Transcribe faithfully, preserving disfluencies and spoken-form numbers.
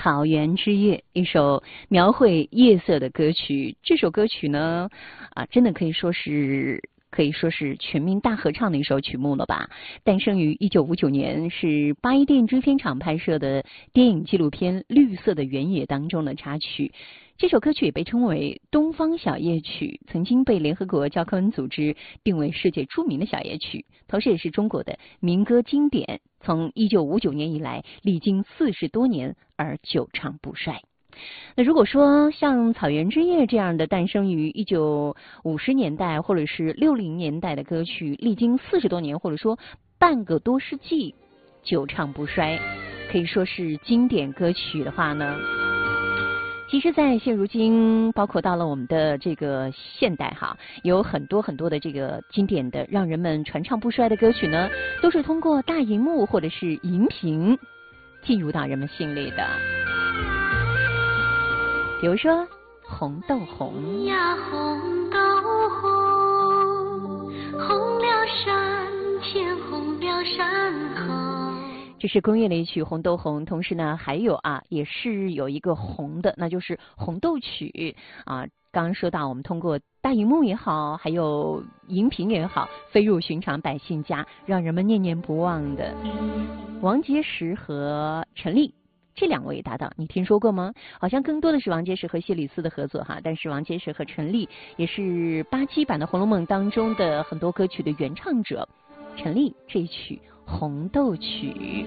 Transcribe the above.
草原之夜，一首描绘夜色的歌曲。这首歌曲呢，啊，真的可以说是可以说是全民大合唱的一首曲目了吧？诞生于一九五九年，是八一电影制片厂拍摄的电影纪录片《绿色的原野》当中的插曲。这首歌曲也被称为东方小夜曲，曾经被联合国教科文组织定为世界著名的小夜曲，同时也是中国的民歌经典。从一九五九年以来，历经四十多年而久唱不衰。那如果说像《草原之夜》这样的诞生于一九五十年代或者是六零年代的歌曲，历经四十多年或者说半个多世纪久唱不衰，可以说是经典歌曲的话呢，其实在现如今，包括到了我们的这个现代哈，有很多很多的这个经典的让人们传唱不衰的歌曲呢，都是通过大荧幕或者是荧屏进入到人们心里的。比如说红豆红呀，红豆红，红了山前红了山后。 这是工业类曲《红豆红》，同时呢还有啊，也是有一个红的，那就是红豆曲啊。刚刚说到，我们通过大荧幕也好，还有荧屏也好，飞入寻常百姓家，让人们念念不忘的王杰石和陈粒。这两位搭档你听说过吗？好像更多的是王杰石和谢里斯的合作哈，但是王杰石和陈粒也是八七版的《红楼梦》当中的很多歌曲的原唱者。陈粒这一曲《红豆曲》。